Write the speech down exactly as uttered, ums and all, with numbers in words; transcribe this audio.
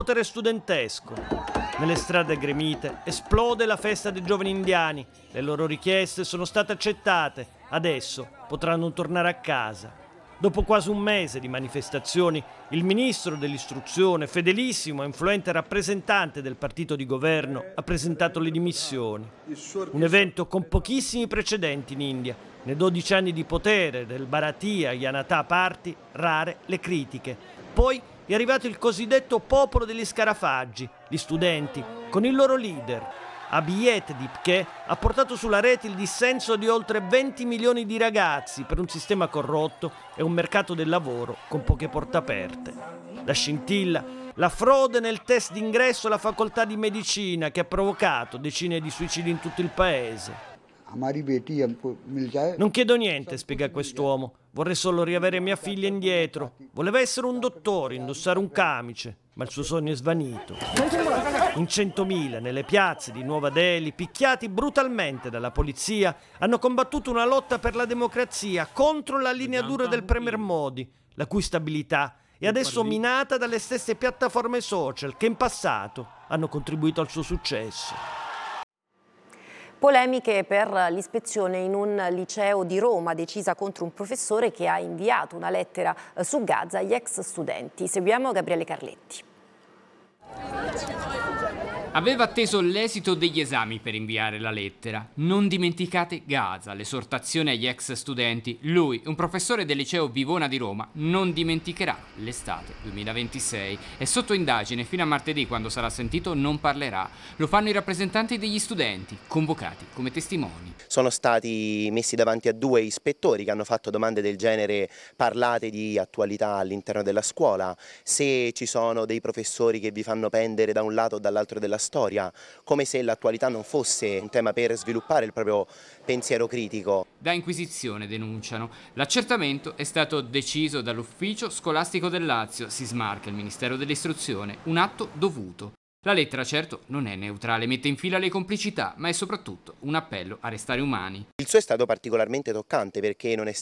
potere studentesco. Nelle strade gremite esplode la festa dei giovani indiani. Le loro richieste sono state accettate. Adesso potranno tornare a casa. Dopo quasi un mese di manifestazioni, il ministro dell'istruzione, fedelissimo e influente rappresentante del partito di governo, ha presentato le dimissioni. Un evento con pochissimi precedenti in India. Nei dodici anni di potere del Bharatiya Janata Party, rare le critiche. Poi è arrivato il cosiddetto popolo degli scarafaggi, gli studenti, con il loro leader. Abhijit Dipke ha portato sulla rete il dissenso di oltre venti milioni di ragazzi per un sistema corrotto e un mercato del lavoro con poche porte aperte. La scintilla, la frode nel test d'ingresso alla facoltà di medicina che ha provocato decine di suicidi in tutto il paese. Non chiedo niente, spiega quest'uomo. Vorrei solo riavere mia figlia indietro. Voleva essere un dottore, indossare un camice, ma il suo sogno è svanito. In centomila, nelle piazze di Nuova Delhi, picchiati brutalmente dalla polizia, hanno combattuto una lotta per la democrazia contro la linea dura del premier Modi, la cui stabilità è adesso minata dalle stesse piattaforme social che in passato hanno contribuito al suo successo. Polemiche per l'ispezione in un liceo di Roma decisa contro un professore che ha inviato una lettera su Gaza agli ex studenti. Seguiamo Gabriele Carletti. Aveva atteso l'esito degli esami per inviare la lettera. Non dimenticate Gaza, l'esortazione agli ex studenti. Lui, un professore del liceo Vivona di Roma, non dimenticherà l'estate duemilaventisei. È sotto indagine fino a martedì, quando sarà sentito non parlerà. Lo fanno i rappresentanti degli studenti, convocati come testimoni. Sono stati messi davanti a due ispettori che hanno fatto domande del genere: parlate di attualità all'interno della scuola, se ci sono dei professori che vi fanno pendere da un lato o dall'altro della storia, come se l'attualità non fosse un tema per sviluppare il proprio pensiero critico. Da Inquisizione denunciano. L'accertamento è stato deciso dall'ufficio scolastico del Lazio, si smarca il Ministero dell'Istruzione, un atto dovuto. La lettera certo non è neutrale, mette in fila le complicità, ma è soprattutto un appello a restare umani. Il suo è stato particolarmente toccante perché non è